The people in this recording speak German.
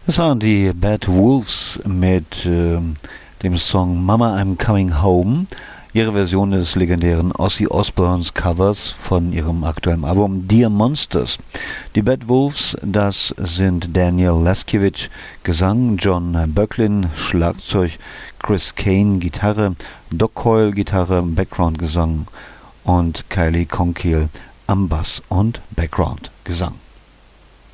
Das waren die Bad Wolves mit dem Song Mama I'm Coming Home, ihre Version des legendären Ozzy Osbournes Covers von ihrem aktuellen Album Dear Monsters. Die Bad Wolves, das sind Daniel Laskiewicz, Gesang, John Böcklin, Schlagzeug, Chris Kane, Gitarre, Doc Coyle, Gitarre, Background-Gesang und Kylie Conkeal am Bass und Background-Gesang.